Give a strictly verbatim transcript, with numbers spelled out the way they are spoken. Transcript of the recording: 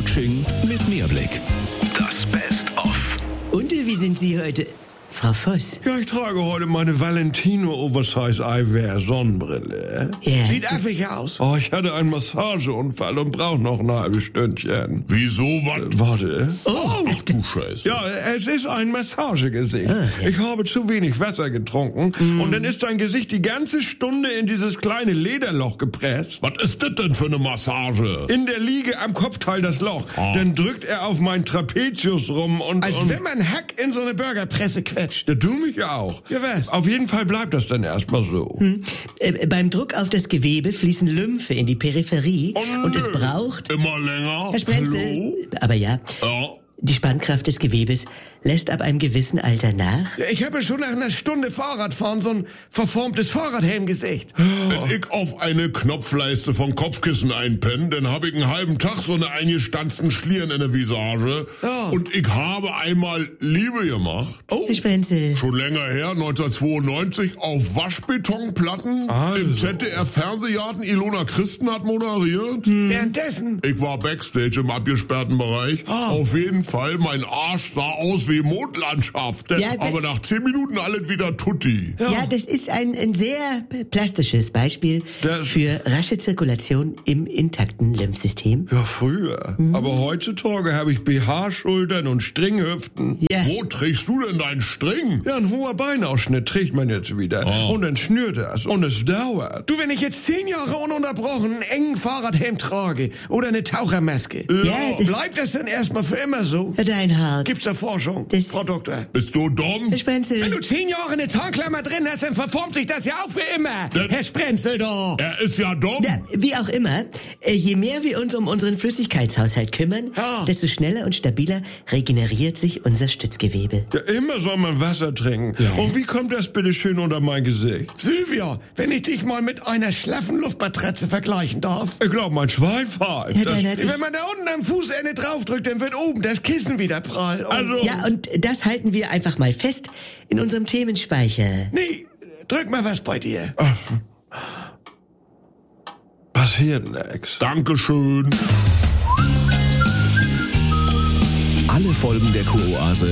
Coaching mit Mehrblick. Das Best-of. Und wie sind Sie heute, Frau Voss? Ja, ich trage heute meine Valentino Oversize Eyewear Sonnenbrille. Ja. Sieht affig aus. Oh, ich hatte einen Massageunfall und brauche noch ein halbes Stündchen. Wieso, was? Äh, warte. Oh, ach du Scheiße. Ja, es ist ein Massagegesicht. Ah, ja. Ich habe zu wenig Wasser getrunken Mm. und dann ist dein Gesicht die ganze Stunde in dieses kleine Lederloch gepresst. Was ist das denn für eine Massage? In der Liege am Kopfteil das Loch. Ah. Dann drückt er auf meinen Trapezius rum und... Als und wenn man Hack in so eine Burgerpresse quetscht. Ja, du mich auch. Ja, was? Auf jeden Fall bleibt das dann erstmal so. Hm. Äh, beim Druck auf das Gewebe fließen Lymphe in die Peripherie Oh, und es nö. braucht... Immer länger? Herr Sprenzel, Hallo? aber ja, Ja. die Spannkraft des Gewebes lässt ab einem gewissen Alter nach. Ja, ich habe schon nach einer Stunde Fahrradfahren so ein verformtes Fahrradhelmgesicht. Wenn ich auf eine Knopfleiste von Kopfkissen einpenne, dann habe ich einen halben Tag so eine eingestanzten Schlieren in der Visage. Ja. Und ich habe einmal Liebe gemacht. Oh, Herr Sprenzel, Schon länger her, neunzehnhundertzweiundneunzig, auf Waschbetonplatten. Also. Im Z D F-Fernsehgarten. Ilona Christen hat moderiert. währenddessen. Ich war Backstage im abgesperrten Bereich. Auf jeden Fall, mein Arsch sah aus wie Mondlandschaft. Ja, das- Aber nach zehn Minuten alles wieder tutti. ja, das ist ein, ein sehr plastisches Beispiel Das- für rasche Zirkulation im intakten Lymphsystem. Ja, früher. Mhm. Aber heutzutage habe ich B H-Schultern und Stringhüften. Ja, Wo trägst du denn deinen String? Ja, ein hoher Beinausschnitt trägt man jetzt wieder. Oh. Und dann schnürt das. Und es dauert. Du, wenn ich jetzt zehn Jahre ununterbrochen einen engen Fahrradhelm trage oder eine Tauchermaske, Ja, das- bleibt das dann erstmal für immer so? Herr Deinhardt, Gibt's da Forschung, Das- Frau Doktor? Bist du dumm? Herr Sprenzel, Wenn du zehn Jahre eine Tarnklammer drin hast, dann verformt sich das ja auch für immer. Das- Herr Sprenzel doch. Er ist ja dumm. ja, wie auch immer, äh, je mehr wir uns um unseren Flüssigkeitshaushalt kümmern, Ja. desto schneller und stabiler regeneriert sich unser Stützgewebe. Ja, immer soll man Wasser trinken. Ja. Und wie kommt das bitte schön unter mein Gesicht? Sylvia, wenn ich dich mal mit einer schlaffen Luftmatratze vergleichen darf. Ich glaube, mein Schwein pfeift. Herr Das- Deinhardt, ich, Wenn man da unten am Fußende draufdrückt, dann wird oben das Kissen wieder prall. Und Also, ja, und das halten wir einfach mal fest in unserem Themenspeicher. nee, drück mal was bei dir. passiert nix. Dankeschön. Alle Folgen der Kuroase